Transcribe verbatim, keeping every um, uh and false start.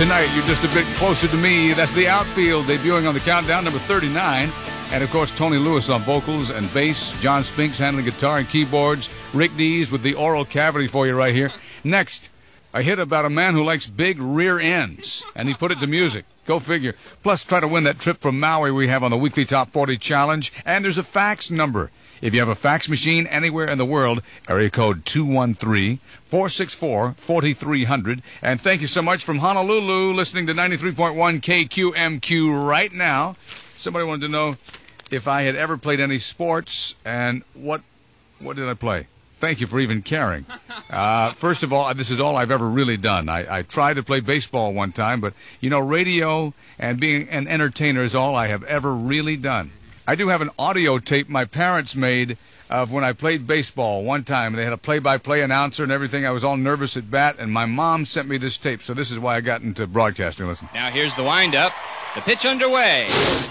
Tonight, you're just a bit closer to me. That's the Outfield, debuting on the countdown, number thirty-nine. And, of course, Tony Lewis on vocals and bass, John Spinks handling guitar and keyboards, Rick Dees with the oral cavity for you right here. Next, a hit about a man who likes big rear ends, and he put it to music. Go figure. Plus, try to win that trip from Maui we have on the Weekly Top forty Challenge. And there's a fax number. If you have a fax machine anywhere in the world, area code two one three, four six four, four three zero zero. And thank you so much from Honolulu, listening to ninety-three point one K Q M Q right now. Somebody wanted to know if I had ever played any sports, and what what did I play? Thank you for even caring. Uh, first of all, this is all I've ever really done. I, I tried to play baseball one time, but, you know, radio and being an entertainer is all I have ever really done. I do have an audio tape my parents made of when I played baseball one time. They had a play-by-play announcer and everything. I was all nervous at bat, and my mom sent me this tape, so this is why I got into broadcasting. Listen. Now here's the wind-up. The pitch underway.